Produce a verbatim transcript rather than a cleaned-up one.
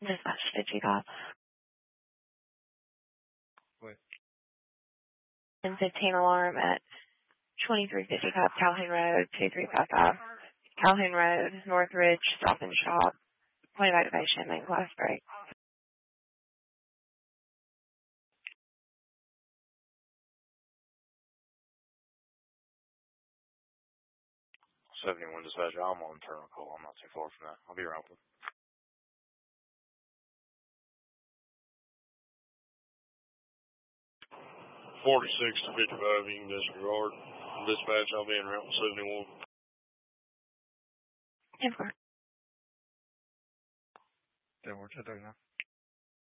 Dispatch fifty-five. Wait. And fifteen alarm at twenty-three fifty-five Calhoun Road, two three five five. Calhoun Road, Northridge, Stop and Shop. Point of activation, main class break. seventy-one dispatch. I'm on internal call. I'm not too far from that. I'll be around. forty-six to fifty-five, you can disregard. Dispatch, I'll be in route seventy-one. ten four. ten four, two thirty-nine.